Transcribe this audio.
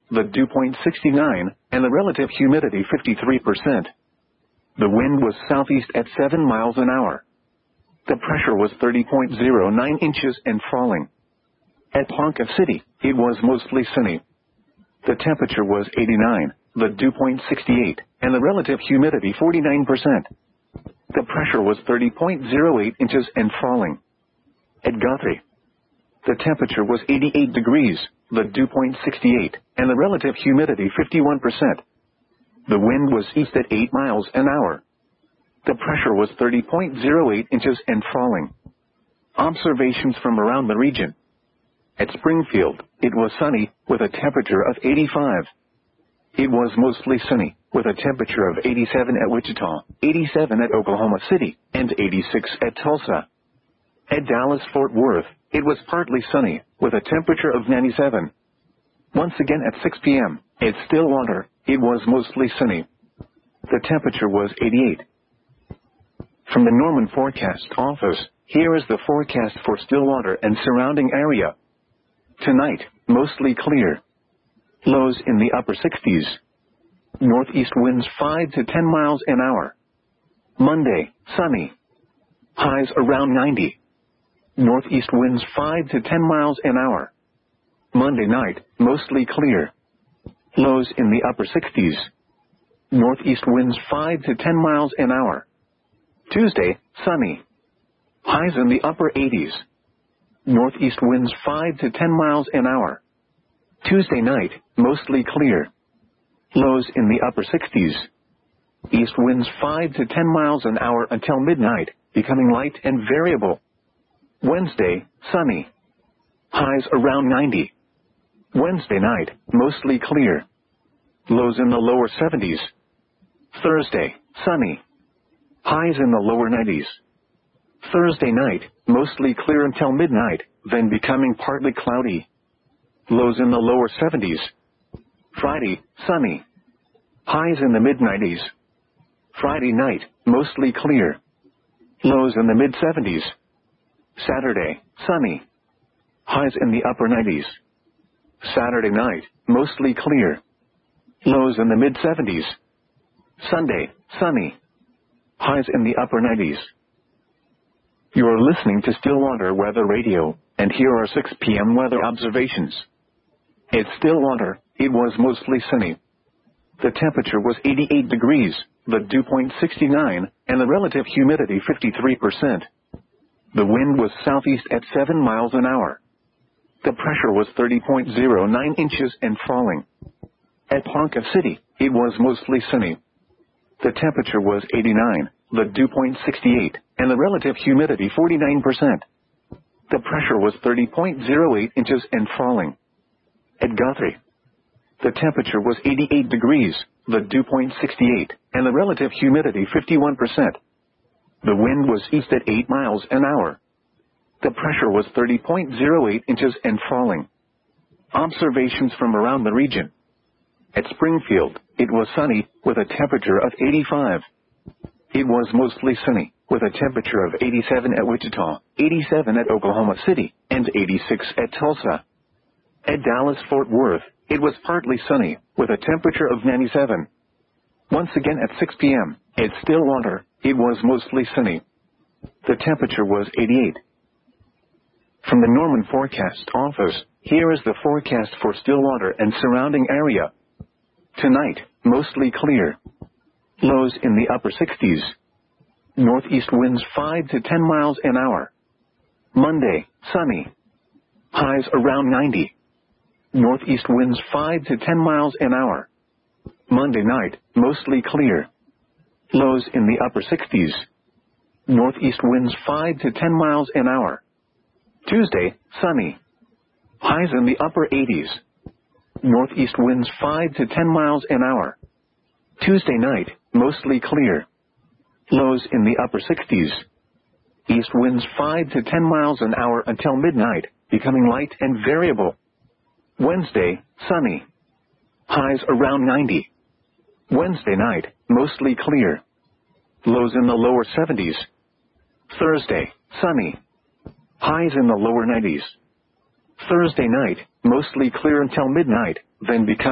the dew point 69, and the relative humidity 53%. The wind was southeast at 7 miles an hour. The pressure was 30.09 inches and falling. At Ponca City, it was mostly sunny. The temperature was 89, the dew point 68, and the relative humidity 49%. The pressure was 30.08 inches and falling. At Guthrie, the temperature was 88 degrees, the dew point 68, and the relative humidity 51%. The wind was east at 8 miles an hour. The pressure was 30.08 inches and falling. Observations from around the region. At Springfield, it was sunny, with a temperature of 85. It was mostly sunny, with a temperature of 87 at Wichita, 87 at Oklahoma City, and 86 at Tulsa. At Dallas-Fort Worth, it was partly sunny, with a temperature of 97. Once again at 6 p.m., at Stillwater, it was mostly sunny. The temperature was 88. From the Norman Forecast Office, here is the forecast for Stillwater and surrounding area. Tonight, mostly clear. Lows in the upper 60s. Northeast winds 5 to 10 miles an hour. Monday, sunny. Highs around 90. Northeast winds 5 to 10 miles an hour. Monday night, mostly clear. Lows in the upper 60s. Northeast winds 5 to 10 miles an hour. Tuesday, sunny. Highs in the upper 80s. Northeast winds 5 to 10 miles an hour. Tuesday night, mostly clear. Lows in the upper 60s. East winds 5 to 10 miles an hour until midnight, becoming light and variable. Wednesday, sunny. Highs around 90. Wednesday night, mostly clear. Lows in the lower 70s. Thursday, sunny. Highs in the lower 90s. Thursday night, mostly clear until midnight, then becoming partly cloudy. Lows in the lower 70s. Friday, sunny. Highs in the mid-90s. Friday night, mostly clear. Lows in the mid-70s. Saturday, sunny. Highs in the upper 90s. Saturday night, mostly clear. Lows in the mid-70s. Sunday, sunny. Highs in the upper 90s. You are listening to Stillwater Weather Radio, and here are 6 p.m. weather observations. At Stillwater, it was mostly sunny. The temperature was 88 degrees, the dew point 69, and the relative humidity 53%. The wind was southeast at 7 miles an hour. The pressure was 30.09 inches and falling. At Ponca City, it was mostly sunny. The temperature was 89, the dew point 68, and the relative humidity 49%. The pressure was 30.08 inches and falling. At Guthrie, the temperature was 88 degrees, the dew point 68, and the relative humidity 51%. The wind was east at 8 miles an hour. The pressure was 30.08 inches and falling. Observations from around the region. At Springfield, it was sunny, with a temperature of 85. It was mostly sunny, with a temperature of 87 at Wichita, 87 at Oklahoma City, and 86 at Tulsa. At Dallas-Fort Worth, it was partly sunny, with a temperature of 97. Once again at 6 p.m., at Stillwater, it was mostly sunny. The temperature was 88. From the Norman Forecast Office, here is the forecast for Stillwater and surrounding area. Tonight, mostly clear. Lows in the upper 60s. Northeast winds 5 to 10 miles an hour. Monday, sunny. Highs around 90. Northeast winds 5 to 10 miles an hour. Monday night, mostly clear. Lows in the upper 60s. Northeast winds 5 to 10 miles an hour. Tuesday, sunny. Highs in the upper 80s. Northeast winds 5 to 10 miles an hour. Tuesday night, mostly clear. Lows in the upper 60s. East winds 5 to 10 miles an hour until midnight, becoming light and variable. Wednesday, sunny. Highs around 90. Wednesday night, mostly clear. Lows in the lower 70s. Thursday, sunny. Highs in the lower 90s. Thursday night, mostly clear until midnight, then becoming